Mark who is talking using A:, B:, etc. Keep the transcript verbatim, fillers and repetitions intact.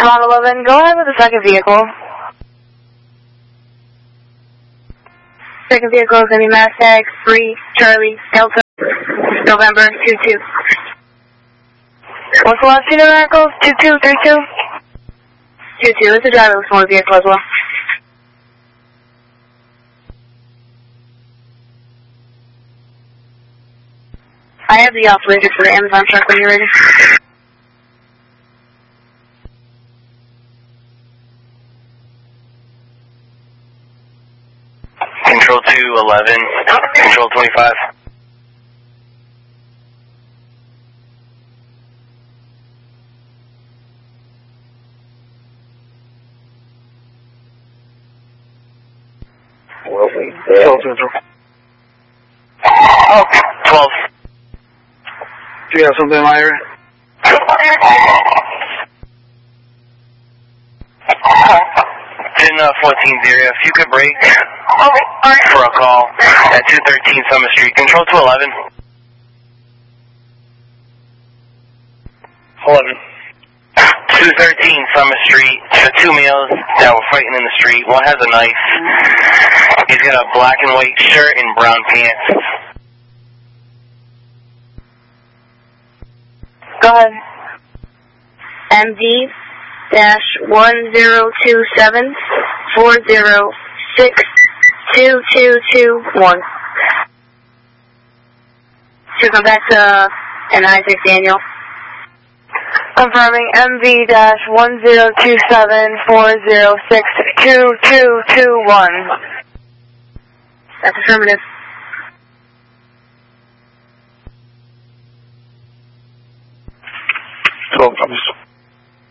A: I'm on eleven. Go ahead with the second vehicle. Second vehicle is going to be Mustang three Charlie Delta November two two. What's the last two numericals? two two three two? two two. It's a driver with smaller vehicle as well. I have the operator for the Amazon truck when you're ready.
B: Control two eleven, Control twenty-five.
C: What we did.
B: Oh, twelve.
C: Do you have something, Myra?
B: In uh, fourteenth area, if you could break for a call at two thirteen Summer Street. Control two eleven. eleven. two thirteen Summer Street. The two males that were fighting in the street. One has a knife. He's got a black and white shirt and brown pants.
A: Go ahead. M D dash one zero two seven four zero six two two two one. To come back to an Isaac Daniel. Confirming M V dash one zero two seven four zero six two two two one. That's affirmative.
C: twelve,